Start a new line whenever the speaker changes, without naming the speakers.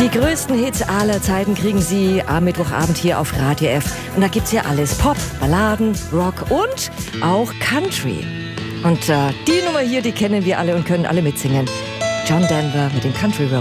Die größten Hits aller Zeiten kriegen Sie am Mittwochabend hier auf Radio F. Und da gibt's ja alles. Pop, Balladen, Rock und auch Country. Und die Nummer hier, die kennen wir alle und können alle mitsingen. John Denver mit dem Country Road.